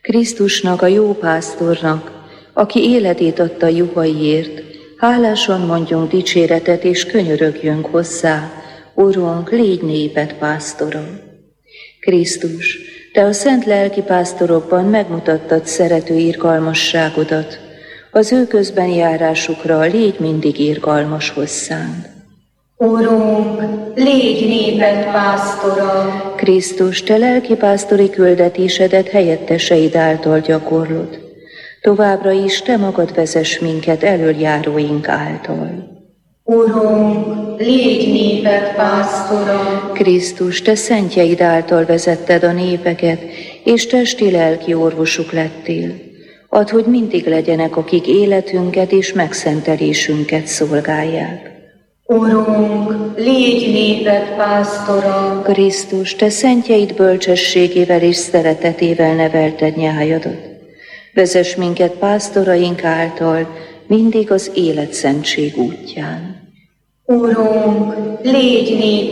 Krisztusnak, a jó pásztornak, aki életét adta juhaiért, hálásan mondjunk dicséretet és könyörögjünk hozzá, Urunk, légy néped pásztora. Krisztus, Te a szent lelki pásztorokban megmutattad szerető irgalmasságodat, az ő közben járásukra légy mindig irgalmas hozzánk. Urunk, légy néped pásztora! Krisztus, Te lelki pásztori küldetésedet helyetteseid által gyakorlod. Továbbra is Te magad vezess minket elöljáróink által. Urunk, légy néped pásztora! Krisztus, Te szentjeid által vezetted a népeket, és testi-lelki orvosuk lettél. Add, hogy mindig legyenek, akik életünket és megszentelésünket szolgálják. Urunk, légy néped pásztora! Krisztus, Te szentjeid bölcsességével és szeretetével nevelted nyájadat. Vezess minket pásztoraink által mindig az életszentség útján. Urunk, légy néped